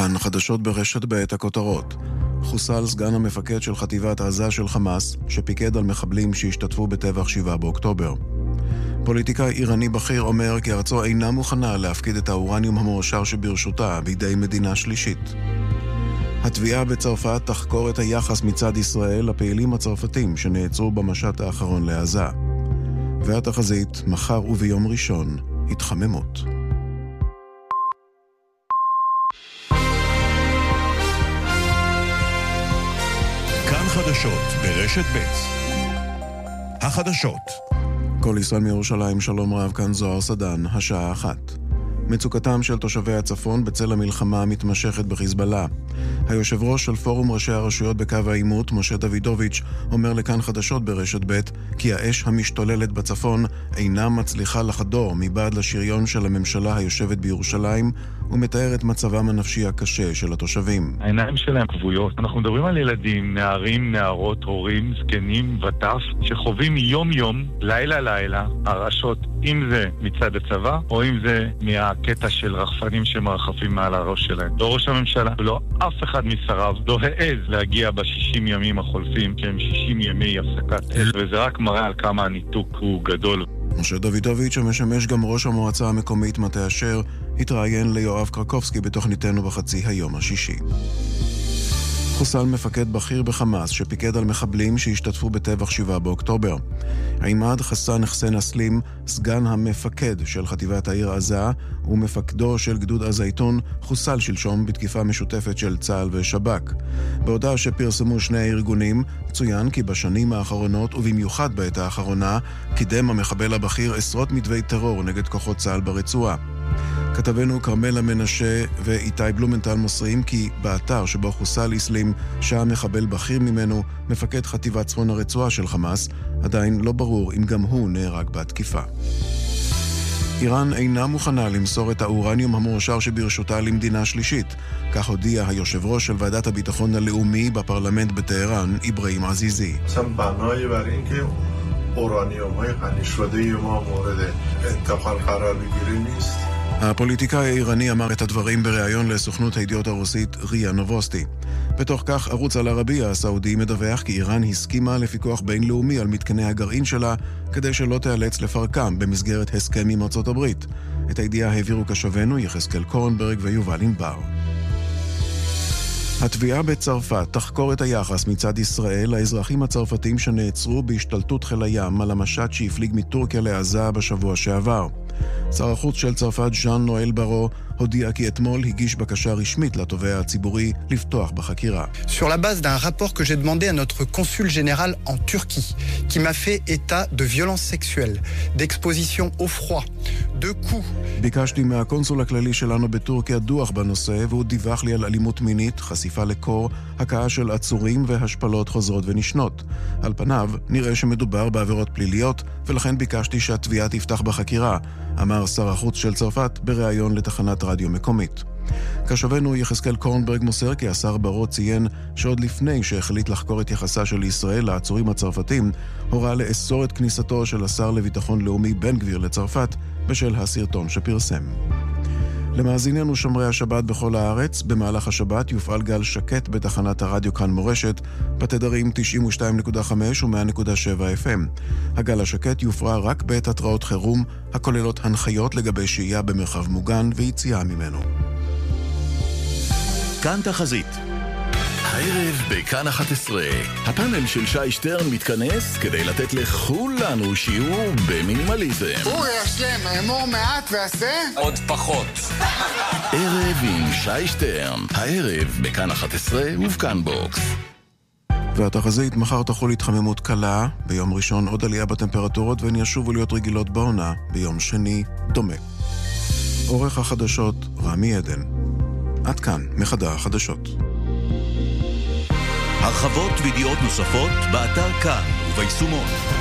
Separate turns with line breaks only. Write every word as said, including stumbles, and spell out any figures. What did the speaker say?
כאן חדשות ברשת בעת הכותרות. חוסל סגן המפקד של חטיבת עזה של חמאס, שפיקד על מחבלים שהשתתפו בטבח שבעה באוקטובר. פוליטיקאי איראני בכיר אומר כי ארצו אינה מוכנה להפקיד את האורניום המועשר שברשותה בידי מדינה שלישית. התביעה בצרפת תחקור את היחס מצד ישראל לפעילים הצרפתים שנעצרו במשט האחרון לעזה. והתחזית מחר וביום ראשון התחממות.
כאן חדשות ברשת ב'. החדשות.
כל ישראל מירושלים, שלום רב, כאן זוהר סדן, השעה אחת. מצוקתם של תושבי הצפון בצל המלחמה המתמשכת בחיזבאללה. היושב ראש של פורום ראשי הרשויות בקו העימות, משה דוידוביץ', אומר לכאן חדשות ברשת ב' כי האש המשתוללת בצפון אינה מצליחה לחדור מבעד לשריון של הממשלה היושבת בירושלים, ומתאר את מצבם הנפשי הקשה של התושבים.
העיניים שלהם כבויות. אנחנו מדברים על ילדים, נערים, נערות, הורים, זקנים וטף, שחווים יום יום, לילה לילה, הרעשות, אם זה מצד הצבא, או אם זה מהקטע של רחפנים שמרחפים מעל הראש שלהם. לא ראש הממשלה, ולא אף אחד משריו, לא העז להגיע בשישים ימים החולפים, שהם שישים ימי הפסקת אש, וזה רק מראה על כמה הניתוק הוא גדול.
משה דוידוביץ', שמשמש גם ראש המועצה המקומית מטה אשר, התראיין ליואב קרקובסקי בתוכניתנו בחצי היום השישי. חוסל מפקד בכיר בחמאס שפיקד על מחבלים שהשתתפו בטבח שבעה באוקטובר. עימאד חסן חסן אסלים, סגן המפקד של חטיבת העיר עזה ומפקדו של גדוד הזייתון, חוסל שלשום בתקיפה משותפת של צה"ל ושב"כ. בהודעה שפרסמו שני הארגונים, צוין כי בשנים האחרונות ובמיוחד בעת האחרונה קידם המחבל הבכיר עשרות מתווי טרור נגד כוחות צה"ל ברצועה. כתבנו קרמלה מנשה ואיתי בלומנטל מוסרים כי באתר שבו חוסל אסלים, שהיה מחבל בכיר ממנו, מפקד חטיבת צפון הרצועה של חמאס, עדיין לא ברור אם גם הוא נהרג בתקיפה. איראן אינה מוכנה למסור את האורניום המועשר שברשותה למדינה שלישית, כך הודיע היושב ראש של ועדת הביטחון הלאומי בפרלמנט בטהרן, איברהים עזיזי.
סמבנای بر اینکه اورانیوم های خنثی شده ما مورد انتقال قرار بگیره نیست.
הפוליטיקאי האיראני אמר את הדברים בריאיון לסוכנות הידיעות הרוסית ריה נובוסטי. בתוך כך, ערוץ אל-ערבייה הסעודי מדווח כי איראן הסכימה לפיקוח בינלאומי על מתקני הגרעין שלה כדי שלא תיאלץ לפרקם במסגרת הסכם עם ארצות הברית. את הידיעה העבירו כשבנו יחזקאל קורנברג ויובל ענבר. התביעה בצרפת תחקור את היחס מצד ישראל לאזרחים הצרפתים שנעצרו בהשתלטות חיל הים על המשט שהפליג מטורקיה לעזה בשבוע שעבר. שר החוץ של צרפת ז'אן נואל ברו הודיע כי אתמול הגיש בקשה רשמית לתובע הציבורי לפתוח בחקירה.
Sur la base d'un rapport que j'ai demandé à notre consul général en Turquie, qui m'a fait état de violences sexuelles, d'exposition au froid, de coups.
ביקשתי מהקונסול הכללי שלנו בטורקיה דוח בנושא, והוא דיווח לי על אלימות מינית, חשיפה לקור, הכאה של עצורים והשפלות חוזרות ונשנות. על פניו נראה שמדובר בעבירות פליליות, ולכן ביקשתי שהתביעה תפתח בחקירה, אמר שר החוץ של צרפת בריאיון לתחנת רדיו מקומית. כשבנו יחזקאל קורנברג מוסר כי השר ברו ציין שעוד לפני שהחליט לחקור את יחסה של ישראל לעצורים הצרפתים, הורה לאסור את כניסתו של השר לביטחון לאומי בן גביר לצרפת בשל הסרטון שפרסם. למאזיננו שומרי השבת בכל הארץ, במהלך השבת יופעל גל שקט בתחנת הרדיו כאן מורשת, בתדרים תשעים ושתיים נקודה חמש ו-מאה נקודה שבע אף אם. הגל השקט יופרע רק בעת התראות חירום, הכוללות הנחיות לגבי שהייה במרחב מוגן ויציאה ממנו.
כאן תחזית. הערב בכאן אחת עשרה, הפאנל של שי שטרן מתכנס כדי לתת לכולנו שיעור במינימליזם.
אורי, השלם, אמור מעט ועשה
עוד פחות.
ערב עם שי שטרן, הערב בכאן אחת עשרה ובכאן בוקס.
והתחזית, מחר תחול התחממות קלה, ביום ראשון עוד עלייה בטמפרטורות והן ישובו להיות רגילות בעונה, ביום שני דומה. עורך החדשות רמי עדן. עד כאן מחדר החדשות.
הרחבות וידיעות נוספות באתר כאן וביישומון.